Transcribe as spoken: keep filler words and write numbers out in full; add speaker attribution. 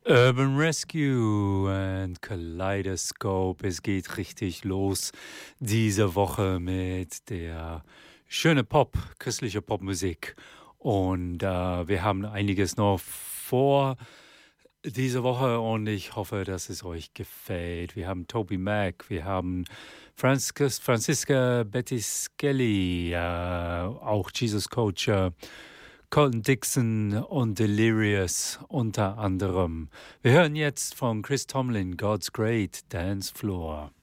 Speaker 1: Urban Rescue und Kaleidoscope. Es geht richtig los diese Woche mit der schönen Pop, christliche Popmusik. Und äh, wir haben einiges noch vor diese Woche und ich hoffe, dass es euch gefällt. Wir haben Toby Mac, wir haben Francis, Franziska Betticelli, äh, auch Jesus Coach, äh, Colton Dixon und Delirious unter anderem. Wir hören jetzt von Chris Tomlin, God's Great Dance Floor.